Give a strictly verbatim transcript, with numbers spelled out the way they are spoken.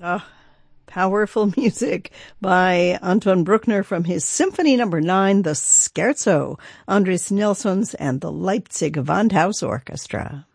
Oh, powerful music by Anton Bruckner from his Symphony Number Nine, the Scherzo, Andris Nelsons and the Leipzig Gewandhaus Orchestra.